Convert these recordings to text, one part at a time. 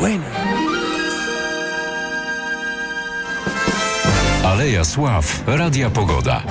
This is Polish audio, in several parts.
Aleja Sław, Radia Pogoda.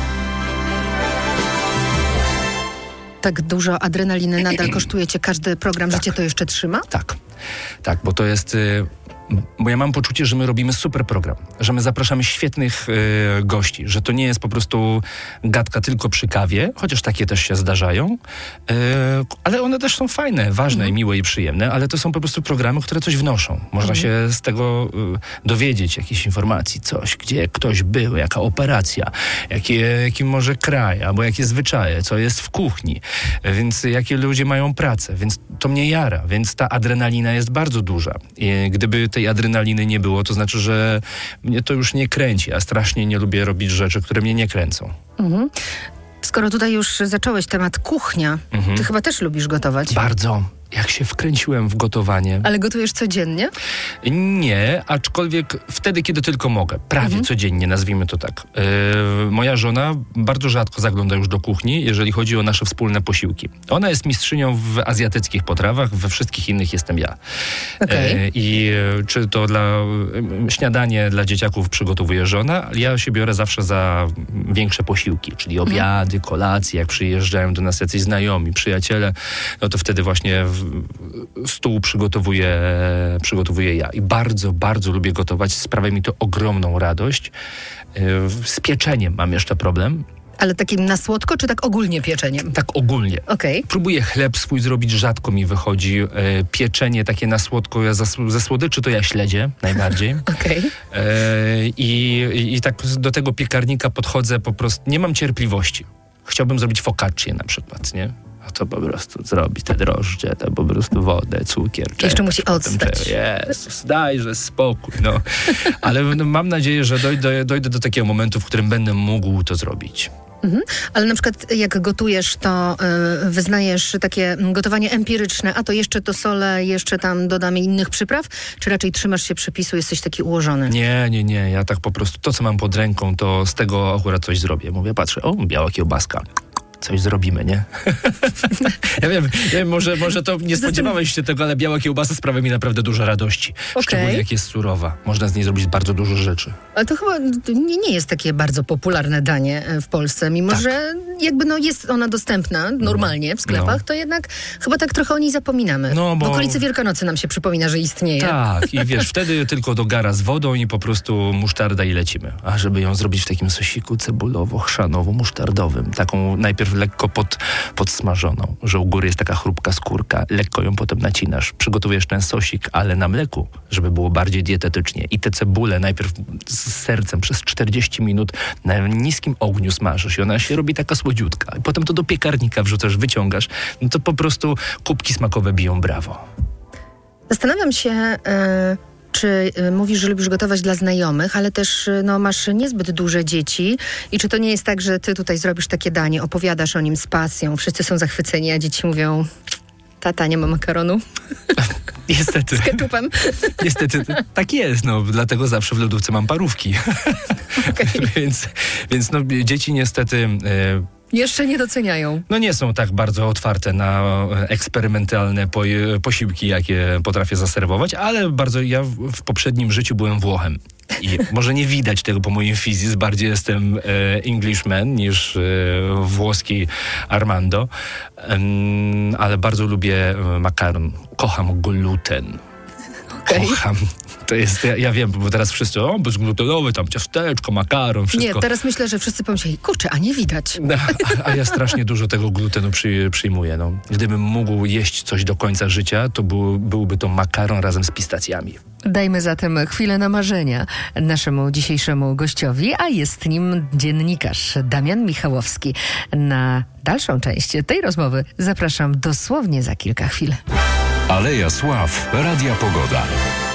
Tak dużo adrenaliny nadal kosztuje cię każdy program, że cię to jeszcze trzyma? Tak, bo to jest... Bo ja mam poczucie, że my robimy super program, że my zapraszamy świetnych gości, że to nie jest po prostu gadka tylko przy kawie, chociaż takie też się zdarzają, ale one też są fajne, ważne, miłe i przyjemne, ale to są po prostu programy, które coś wnoszą. Można się z tego dowiedzieć, jakichś informacji, coś, gdzie ktoś był, jaka operacja, jaki może kraj, albo jakie zwyczaje, co jest w kuchni, więc jakie ludzie mają pracę, więc to mnie jara, więc ta adrenalina jest bardzo duża. I gdyby tej adrenaliny nie było, to znaczy, że mnie to już nie kręci, a strasznie nie lubię robić rzeczy, które mnie nie kręcą. Skoro tutaj już zacząłeś temat kuchnia, ty chyba też lubisz gotować? Bardzo. Jak się wkręciłem w gotowanie. Ale gotujesz codziennie? Nie, aczkolwiek wtedy, kiedy tylko mogę. Prawie codziennie, nazwijmy to tak. Moja żona bardzo rzadko zagląda już do kuchni, jeżeli chodzi o nasze wspólne posiłki. Ona jest mistrzynią w azjatyckich potrawach, we wszystkich innych jestem ja. I czy to śniadanie dla dzieciaków przygotowuje żona, ja się biorę zawsze za większe posiłki, czyli obiady, kolacje, jak przyjeżdżają do nas jacyś znajomi, przyjaciele, no to wtedy właśnie stół przygotowuję ja. I bardzo, bardzo lubię gotować. Sprawia mi to ogromną radość. Z pieczeniem mam jeszcze problem. Ale takim na słodko, czy tak ogólnie pieczeniem? Tak ogólnie. Okay. Próbuję chleb swój zrobić, rzadko mi wychodzi. Pieczenie takie na słodko, ze słodyczy to ja śledzie najbardziej. I tak do tego piekarnika podchodzę po prostu, nie mam cierpliwości. Chciałbym zrobić focaccię na przykład, nie? A to po prostu zrobić te drożdże, to po prostu wodę, cukier. Jeszcze musi odstać. Jezus, dajże spokój, no. Ale mam nadzieję, że dojdę do takiego momentu, w którym będę mógł to zrobić. Ale na przykład jak gotujesz, to wyznajesz takie gotowanie empiryczne, a to jeszcze to solę, jeszcze tam dodamy innych przypraw, czy raczej trzymasz się przepisu, jesteś taki ułożony? Nie, ja tak po prostu to, co mam pod ręką, to z tego akurat coś zrobię. Mówię, patrzę, biała kiełbaska. Coś zrobimy, nie? Ja wiem, może to nie spodziewałeś się tego, ale biała kiełbasa sprawia mi naprawdę dużo radości. Szczególnie jak jest surowa. Można z niej zrobić bardzo dużo rzeczy. Ale to chyba nie jest takie bardzo popularne danie w Polsce, mimo że jakby jest ona dostępna normalnie w sklepach, to jednak chyba tak trochę o niej zapominamy. W okolicy Wielkanocy nam się przypomina, że istnieje. Tak, i wiesz, wtedy tylko do gara z wodą i po prostu musztarda i lecimy. A żeby ją zrobić w takim sosiku cebulowo-chrzanowo-musztardowym, taką najpierw lekko podsmażoną, że u góry jest taka chrupka skórka, lekko ją potem nacinasz, przygotujesz ten sosik, ale na mleku, żeby było bardziej dietetycznie. I te cebule najpierw z sercem przez 40 minut na niskim ogniu smażysz i ona się robi taka słodziutka. I potem to do piekarnika wrzucasz, wyciągasz, no to po prostu kubki smakowe biją brawo. Zastanawiam się... Czy mówisz, że lubisz gotować dla znajomych, ale też masz niezbyt duże dzieci i czy to nie jest tak, że ty tutaj zrobisz takie danie, opowiadasz o nim z pasją, wszyscy są zachwyceni, a dzieci mówią, tata, nie ma makaronu? Niestety. Z ketchupem. Niestety, tak jest, dlatego zawsze w lodówce mam parówki. Więc dzieci niestety... Jeszcze nie doceniają. Nie są tak bardzo otwarte na eksperymentalne posiłki, jakie potrafię zaserwować, ale ja w poprzednim życiu byłem Włochem. I może nie widać tego po moim fizis, bardziej jestem Englishman niż włoski Armando, ale bardzo lubię makaron. Kocham gluten. Kocham. To jest, ja wiem, bo teraz wszyscy, bezglutenowy, tam ciasteczko, makaron, wszystko. Nie, teraz myślę, że wszyscy pomyśleli, kurczę, a nie widać. A ja strasznie dużo tego glutenu przyjmuję. Gdybym mógł jeść coś do końca życia, to byłby to makaron razem z pistacjami. Dajmy zatem chwilę na marzenia naszemu dzisiejszemu gościowi, a jest nim dziennikarz Damian Michałowski. Na dalszą część tej rozmowy zapraszam dosłownie za kilka chwil. Aleja Sław, Radia Pogoda.